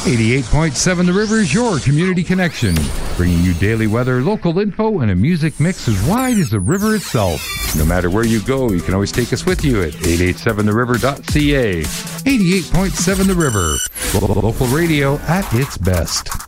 88.7 The River's your community connection, bringing you daily weather, local info, and a music mix as wide as the river itself. No matter where you go, you can always take us with you at 887theriver.ca. 88.7 The River, local radio at its best.